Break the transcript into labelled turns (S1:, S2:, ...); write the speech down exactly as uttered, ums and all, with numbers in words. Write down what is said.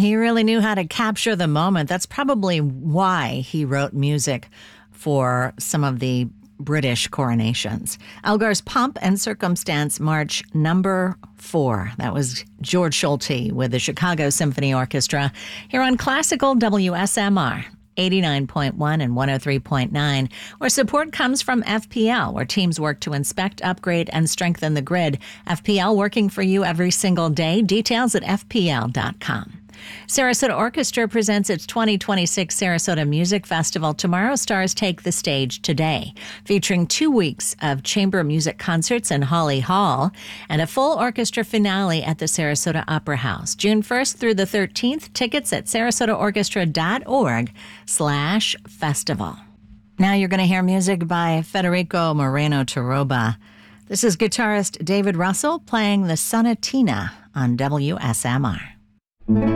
S1: He really knew how to capture the moment. That's probably why he wrote music for some of the British coronations. Elgar's Pomp and Circumstance March number four. That was George Schulte with the Chicago Symphony Orchestra here on Classical W S M R. eighty-nine point one and one oh three point nine, where support comes from F P L, where teams work to inspect, upgrade, and strengthen the grid. F P L working for you every single day. Details at f p l dot com. Sarasota Orchestra presents its twenty twenty-six Sarasota Music Festival. Tomorrow, stars take the stage today, featuring two weeks of chamber music concerts in Holly Hall and a full orchestra finale at the Sarasota Opera House. June first through the thirteenth, tickets at sarasotaorchestra.org slash festival. Now you're going to hear music by Federico Moreno Taroba. This is guitarist David Russell playing the Sonatina on W S M R.